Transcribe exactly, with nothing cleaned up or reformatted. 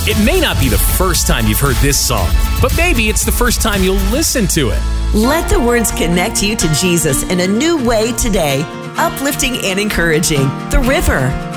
It may not be the first time you've heard this song, but maybe it's the first time you'll listen to it. Let the words connect you to Jesus in a new way today. Uplifting and encouraging. The River.